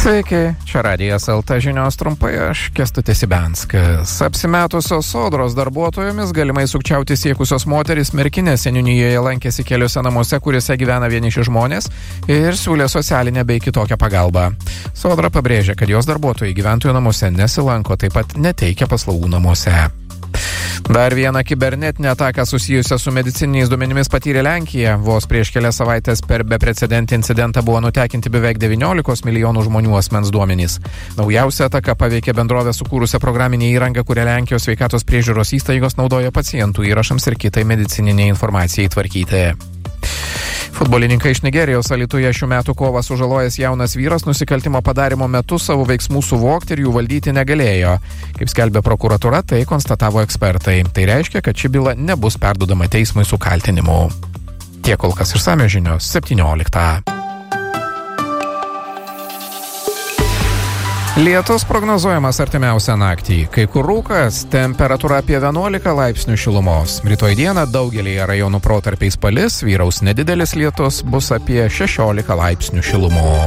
Sveiki, čia Radijas LT žinios trumpai, aš Kęstutis Ibenskas. Apsimetusios Sodros darbuotojomis galimai sukčiauti siekusios moteris Merkinės seniūnijoje lankėsi keliuose namuose, kuriuose gyvena vieniši žmonės ir siūlė socialinę bei kitokią pagalbą. Sodra pabrėžia, kad jos darbuotojai gyventojų namuose nesilanko, taip pat neteikia paslaugų namuose. Dar vieną kibernetinę ataką susijusią su medicininiais duomenimis patyrė Lenkija. Vos prieš kelias savaitės per beprecedentį incidentą buvo nutekinti beveik 19 milijonų žmonių asmens duomenys. Naujausia ataka paveikė bendrovę sukūrusią programinę įrangą, kurią Lenkijos sveikatos priežiūros įstaigos naudoja pacientų įrašams ir kitai medicininiai informacijai tvarkyti. Futbolininkai iš Nigerijos Alytuje šių metų kovą sužalojęs jaunas vyras nusikaltimo padarimo metu savo veiksmų suvokti ir jų valdyti negalėjo. Kaip skelbė prokuratūra, tai konstatavo ekspertai. Tai reiškia, kad ši byla nebus perduodama teismui su kaltinimu. Tiek kol kas išsamios žinios 17. Lietus prognozuojamas artimiausią naktį. Kai kur rūkas, temperatūra apie 11 laipsnių šilumos. Rytoj dieną daugelyje rajonų protarpiais palis, vyraus nedidelis lietus, bus apie 16 laipsnių šilumos.